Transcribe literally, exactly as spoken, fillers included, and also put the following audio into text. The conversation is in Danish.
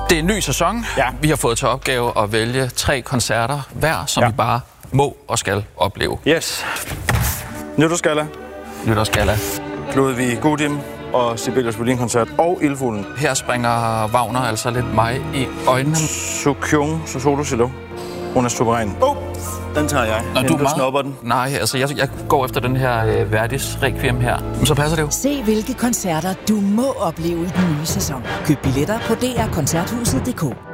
Det er en ny sæson. Ja. Vi har fået til opgave at vælge tre koncerter hver, som ja. vi bare må og skal opleve. Yes. Nytårsgalla. Nytårsgalla. Ludvig Gudim og Sibelius Violinkoncert og Ildfuglen. Her springer Wagner altså lidt mig i øjnene. Sukyung Solo Cello. Hun er suveræn. Oh, den tager jeg. Nå, du, du snupper den. Nej, altså jeg, jeg går efter den her øh, Verdis Requiem her. Så passer det jo. Se hvilke koncerter du må opleve i den nye sæson. Køb billetter på d r koncerthuset punktum d k.